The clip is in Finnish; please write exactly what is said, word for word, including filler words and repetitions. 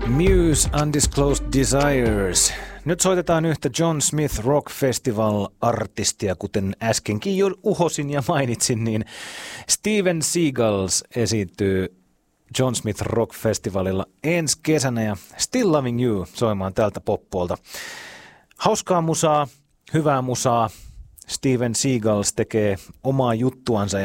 Muse Undisclosed Desires. Nyt soitetaan yhtä John Smith Rock Festival-artistia, kuten äskenkin jo uhosin ja mainitsin, niin Steven Seagals esiintyy John Smith Rock Festivalilla ensi kesänä ja Still Loving You soimaan tältä poppuolta. Hauskaa musaa, hyvää musaa. Steven Seagals tekee omaa juttuansa ja